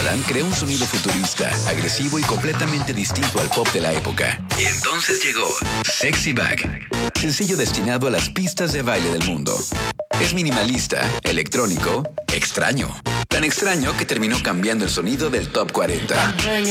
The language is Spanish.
Jordan creó un sonido futurista, agresivo y completamente distinto al pop de la época. Y entonces llegó Sexy Back, sencillo destinado a las pistas de baile del mundo. Es minimalista, electrónico, extraño. Tan extraño que terminó cambiando el sonido del Top 40.